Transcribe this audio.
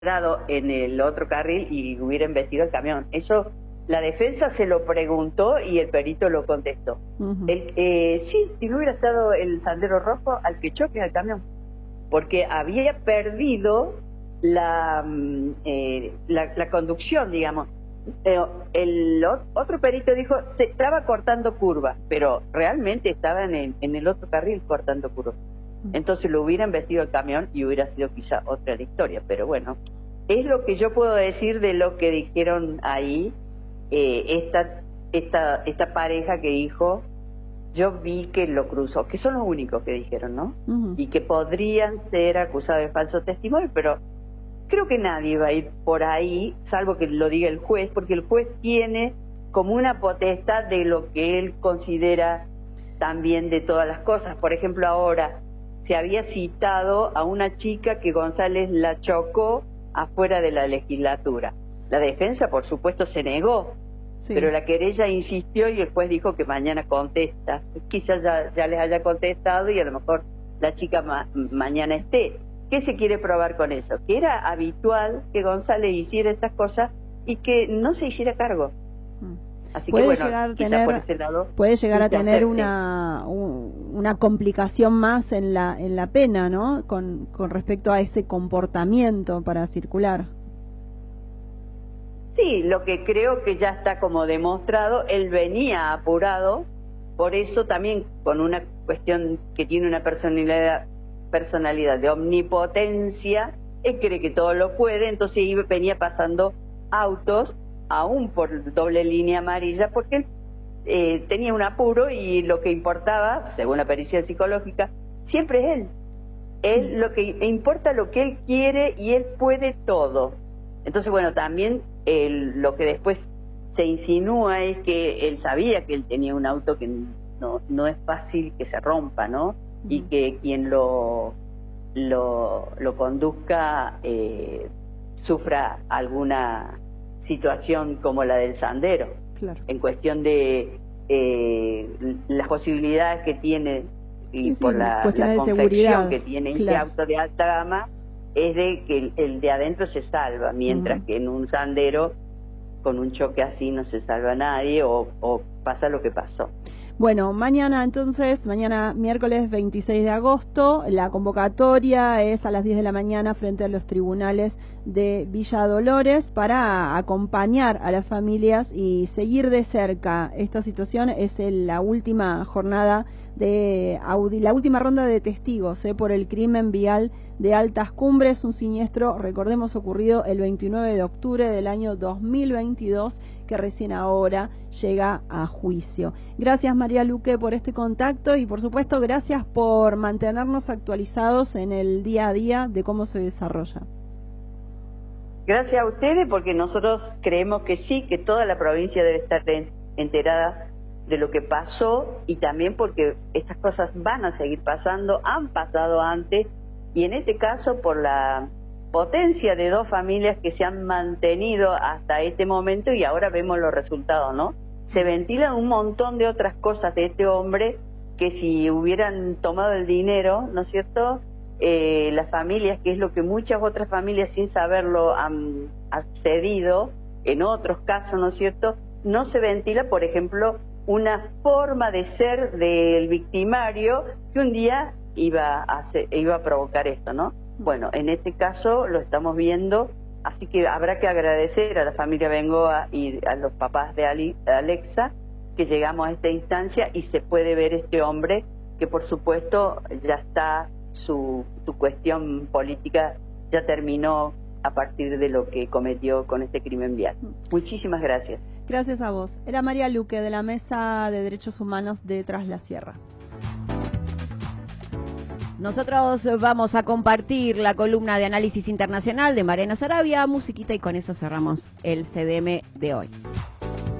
quedado en el otro carril y hubiera embestido el camión. Eso la defensa se lo preguntó y el perito lo contestó. Sí, si no hubiera estado el Sandero Rojo al que choque al camión, porque había perdido la conducción, digamos. El otro perito dijo se estaba cortando curva, pero realmente estaba en el otro carril cortando curva. Entonces lo hubieran vestido el camión y hubiera sido quizá otra la historia, pero bueno, es lo que yo puedo decir de lo que dijeron ahí, esta pareja que dijo, yo vi que lo cruzó, que son los únicos que dijeron, ¿no? Y que podrían ser acusados de falso testimonio, pero creo que nadie va a ir por ahí, salvo que lo diga el juez, porque el juez tiene como una potestad de lo que él considera también de todas las cosas. Por ejemplo, ahora se había citado a una chica que González la chocó afuera de la legislatura. La defensa, por supuesto, se negó, pero la querella insistió y el juez dijo que mañana contesta. Quizás ya les haya contestado y a lo mejor la chica mañana esté. ¿Qué se quiere probar con eso? Que era habitual que González hiciera estas cosas y que no se hiciera cargo. Así que bueno, quizás por ese lado puede llegar a tener una complicación más en la pena, ¿no? Con respecto a ese comportamiento para circular. Sí, lo que creo que ya está como demostrado, él venía apurado, por eso también con una cuestión que tiene una personalidad de omnipotencia, él cree que todo lo puede, entonces venía pasando autos aún por doble línea amarilla, porque él tenía un apuro y lo que importaba, según la pericia psicológica, siempre es él. Él lo que importa lo que él quiere y él puede todo. Entonces, bueno, también lo que después se insinúa es que él sabía que él tenía un auto que no es fácil que se rompa, ¿no? Y que quien lo conduzca sufra alguna situación como la del Sandero, en cuestión de las posibilidades que tiene y por la confección que tiene este auto de alta gama, es de que el de adentro se salva, mientras que en un Sandero con un choque así no se salva nadie o pasa lo que pasó. Bueno, mañana entonces, mañana miércoles 26 de agosto, la convocatoria es a las 10 de la mañana frente a los tribunales de Villa Dolores para acompañar a las familias y seguir de cerca esta situación. Es la última jornada la última ronda de testigos por el crimen vial de Altas Cumbres, un siniestro, recordemos, ocurrido el 29 de octubre del año 2022, que recién ahora llega a juicio. Gracias, María Luque, por este contacto y, por supuesto, gracias por mantenernos actualizados en el día a día de cómo se desarrolla. Gracias a ustedes, porque nosotros creemos que sí, que toda la provincia debe estar enterada de lo que pasó, y también porque estas cosas van a seguir pasando, han pasado antes, y en este caso por la potencia de dos familias que se han mantenido hasta este momento, y ahora vemos los resultados, ¿no? Se ventilan un montón de otras cosas de este hombre que si hubieran tomado el dinero, ¿no es cierto?, las familias, que es lo que muchas otras familias sin saberlo han accedido, en otros casos, ¿no es cierto?, no se ventila, por ejemplo, una forma de ser del victimario que un día iba a provocar esto, ¿no? Bueno, en este caso lo estamos viendo, así que habrá que agradecer a la familia Bengoa y a los papás de Alexa que llegamos a esta instancia y se puede ver este hombre que, por supuesto, ya está, su cuestión política ya terminó a partir de lo que cometió con este crimen vial. Muchísimas gracias. Gracias a vos. Era María Luque, de la Mesa de Derechos Humanos de Tras la Sierra. Nosotros vamos a compartir la columna de análisis internacional de Mariana Sarabia, musiquita, y con eso cerramos el CDM de hoy.